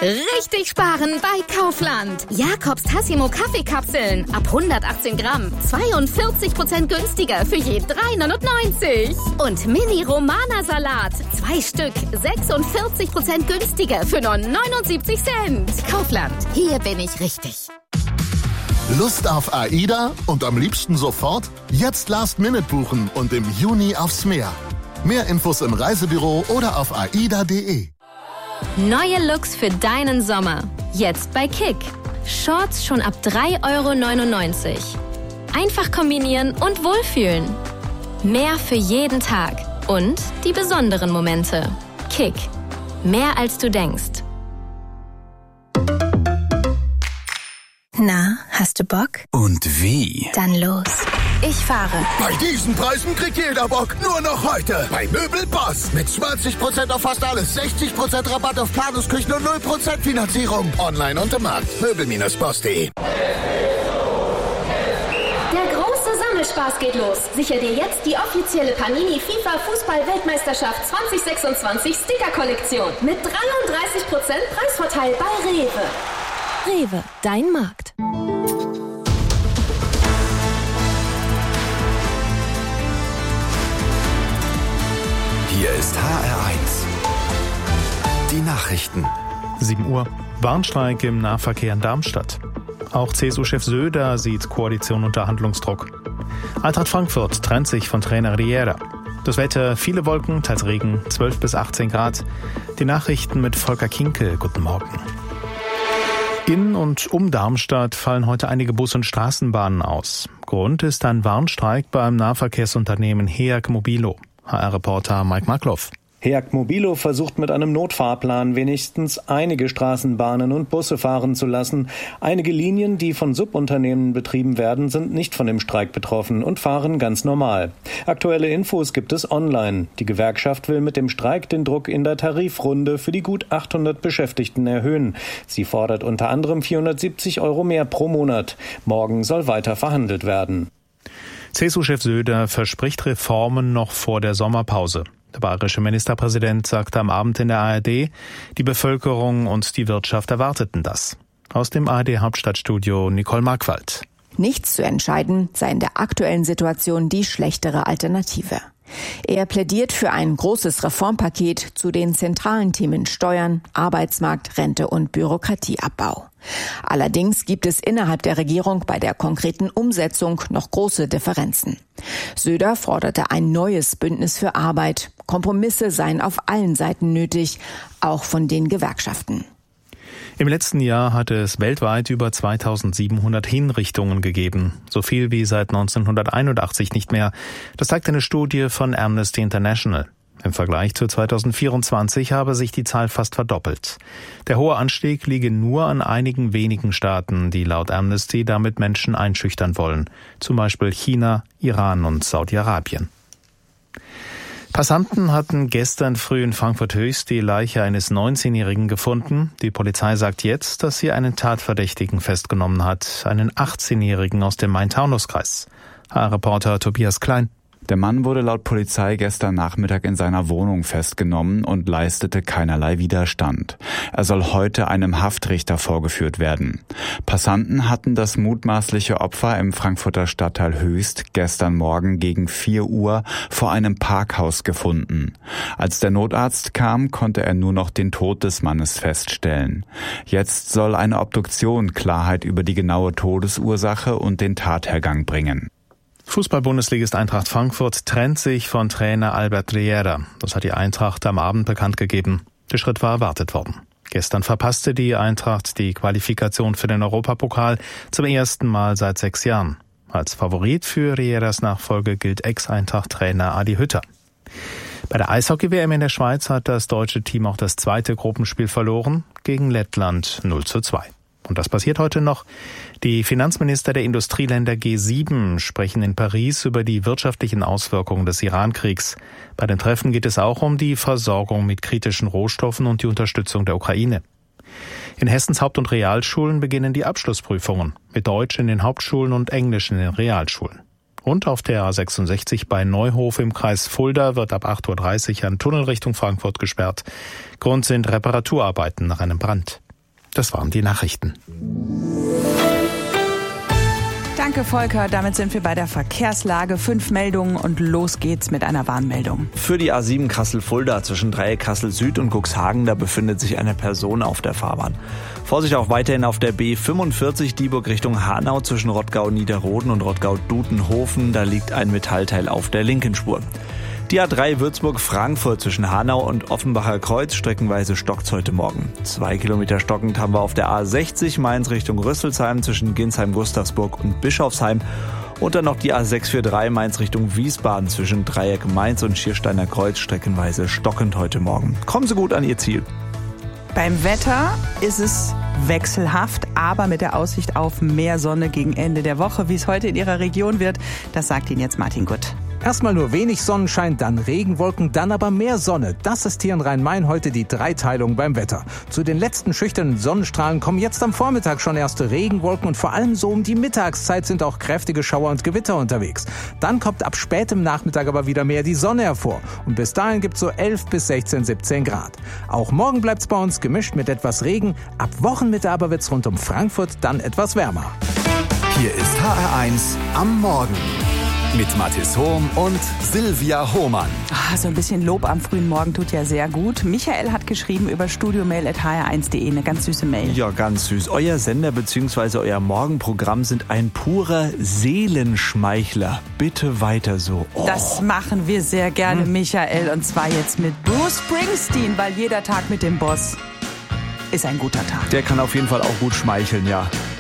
Richtig sparen bei Kaufland. Jakobs Tassimo Kaffeekapseln ab 118 Gramm. 42% günstiger für je 3,99. Und Mini Romana Salat. 2 Stück. 46% günstiger für nur 79 Cent. Kaufland. Hier bin ich richtig. Lust auf AIDA und am liebsten sofort? Jetzt Last Minute buchen und im Juni aufs Meer. Mehr Infos im Reisebüro oder auf aida.de. Neue Looks für deinen Sommer. Jetzt bei Kick. Shorts schon ab 3,99 €. Einfach kombinieren und wohlfühlen. Mehr für jeden Tag. Und die besonderen Momente. Kick. Mehr als du denkst. Na, hast du Bock? Und wie? Dann los. Ich fahre. Bei diesen Preisen kriegt jeder Bock. Nur noch heute. Bei Möbelboss. Mit 20% auf fast alles. 60% Rabatt auf Planungsküchen und 0% Finanzierung. Online und im Markt. Möbel-boss.de. Der große Sammelspaß geht los. Sicher dir jetzt die offizielle Panini FIFA Fußball-Weltmeisterschaft 2026 Sticker-Kollektion. Mit 33% Preisvorteil bei Rewe. Rewe, dein Markt. Hier ist HR1. Die Nachrichten. 7 Uhr. Warnstreik im Nahverkehr in Darmstadt. Auch CSU-Chef Söder sieht Koalition unter Handlungsdruck. Eintracht Frankfurt trennt sich von Trainer Riera. Das Wetter, viele Wolken, teils Regen, 12 bis 18 Grad. Die Nachrichten mit Volker Kinkel. Guten Morgen. In und um Darmstadt fallen heute einige Bus- und Straßenbahnen aus. Grund ist ein Warnstreik beim Nahverkehrsunternehmen HEAG Mobilo. HR-Reporter Mike Markloff. HEAG Mobilo versucht mit einem Notfahrplan wenigstens einige Straßenbahnen und Busse fahren zu lassen. Einige Linien, die von Subunternehmen betrieben werden, sind nicht von dem Streik betroffen und fahren ganz normal. Aktuelle Infos gibt es online. Die Gewerkschaft will mit dem Streik den Druck in der Tarifrunde für die gut 800 Beschäftigten erhöhen. Sie fordert unter anderem 470 € mehr pro Monat. Morgen soll weiter verhandelt werden. CSU-Chef Söder verspricht Reformen noch vor der Sommerpause. Der bayerische Ministerpräsident sagte am Abend in der ARD, die Bevölkerung und die Wirtschaft erwarteten das. Aus dem ARD-Hauptstadtstudio Nicole Markwald. Nichts zu entscheiden sei in der aktuellen Situation die schlechtere Alternative. Er plädiert für ein großes Reformpaket zu den zentralen Themen Steuern, Arbeitsmarkt, Rente und Bürokratieabbau. Allerdings gibt es innerhalb der Regierung bei der konkreten Umsetzung noch große Differenzen. Söder forderte ein neues Bündnis für Arbeit. Kompromisse seien auf allen Seiten nötig, auch von den Gewerkschaften. Im letzten Jahr hatte es weltweit über 2700 Hinrichtungen gegeben. So viel wie seit 1981 nicht mehr. Das zeigt eine Studie von Amnesty International. Im Vergleich zu 2024 habe sich die Zahl fast verdoppelt. Der hohe Anstieg liege nur an einigen wenigen Staaten, die laut Amnesty damit Menschen einschüchtern wollen. Zum Beispiel China, Iran und Saudi-Arabien. Passanten hatten gestern früh in Frankfurt Höchst die Leiche eines 19-Jährigen gefunden. Die Polizei sagt jetzt, dass sie einen Tatverdächtigen festgenommen hat, einen 18-Jährigen aus dem Main-Taunus-Kreis. HR-Reporter Tobias Klein. Der Mann wurde laut Polizei gestern Nachmittag in seiner Wohnung festgenommen und leistete keinerlei Widerstand. Er soll heute einem Haftrichter vorgeführt werden. Passanten hatten das mutmaßliche Opfer im Frankfurter Stadtteil Höchst gestern Morgen gegen 4 Uhr vor einem Parkhaus gefunden. Als der Notarzt kam, konnte er nur noch den Tod des Mannes feststellen. Jetzt soll eine Obduktion Klarheit über die genaue Todesursache und den Tathergang bringen. Fußball-Bundesligist Eintracht Frankfurt trennt sich von Trainer Albert Riera. Das hat die Eintracht am Abend bekannt gegeben. Der Schritt war erwartet worden. Gestern verpasste die Eintracht die Qualifikation für den Europapokal zum ersten Mal seit 6 Jahren. Als Favorit für Rieras Nachfolge gilt Ex-Eintracht-Trainer Adi Hütter. Bei der Eishockey-WM in der Schweiz hat das deutsche Team auch das zweite Gruppenspiel verloren, gegen Lettland 0:2. Und das passiert heute noch. Die Finanzminister der Industrieländer G7 sprechen in Paris über die wirtschaftlichen Auswirkungen des Iran-Kriegs. Bei den Treffen geht es auch um die Versorgung mit kritischen Rohstoffen und die Unterstützung der Ukraine. In Hessens Haupt- und Realschulen beginnen die Abschlussprüfungen, mit Deutsch in den Hauptschulen und Englisch in den Realschulen. Und auf der A66 bei Neuhof im Kreis Fulda wird ab 8:30 Uhr ein Tunnel Richtung Frankfurt gesperrt. Grund sind Reparaturarbeiten nach einem Brand. Das waren die Nachrichten. Danke, Volker. Damit sind wir bei der Verkehrslage. 5 Meldungen und los geht's mit einer Warnmeldung. Für die A7 Kassel-Fulda zwischen Dreieck Kassel Süd und Cuxhagen, da befindet sich eine Person auf der Fahrbahn. Vorsicht auch weiterhin auf der B45 Dieburg Richtung Hanau zwischen Rottgau-Niederroden und Rottgau-Dutenhofen. Da liegt ein Metallteil auf der linken Spur. Die A3 Würzburg-Frankfurt zwischen Hanau und Offenbacher Kreuz streckenweise stockt's heute Morgen. 2 Kilometer stockend haben wir auf der A60 Mainz Richtung Rüsselsheim zwischen Ginsheim-Gustavsburg und Bischofsheim. Und dann noch die A643 Mainz Richtung Wiesbaden zwischen Dreieck Mainz und Schiersteiner Kreuz streckenweise stockend heute Morgen. Kommen Sie gut an Ihr Ziel. Beim Wetter ist es wechselhaft, aber mit der Aussicht auf mehr Sonne gegen Ende der Woche. Wie es heute in Ihrer Region wird, das sagt Ihnen jetzt Martin Gutt. Erstmal nur wenig Sonnenschein, dann Regenwolken, dann aber mehr Sonne. Das ist hier in Rhein-Main heute die Dreiteilung beim Wetter. Zu den letzten schüchternen Sonnenstrahlen kommen jetzt am Vormittag schon erste Regenwolken und vor allem so um die Mittagszeit sind auch kräftige Schauer und Gewitter unterwegs. Dann kommt ab spätem Nachmittag aber wieder mehr die Sonne hervor und bis dahin gibt's so 11 bis 16, 17 Grad. Auch morgen bleibt's bei uns gemischt mit etwas Regen. Ab Wochenmitte aber wird's rund um Frankfurt dann etwas wärmer. Hier ist HR1 am Morgen. Mit Mathis Hohm und Silvia Hohmann. So ein bisschen Lob am frühen Morgen tut ja sehr gut. Michael hat geschrieben über studiomail@hr1.de, eine ganz süße Mail. Ja, ganz süß. Euer Sender bzw. euer Morgenprogramm sind ein purer Seelenschmeichler. Bitte weiter so. Oh. Das machen wir sehr gerne, Michael. Und zwar jetzt mit Bruce Springsteen, weil jeder Tag mit dem Boss ist ein guter Tag. Der kann auf jeden Fall auch gut schmeicheln, ja.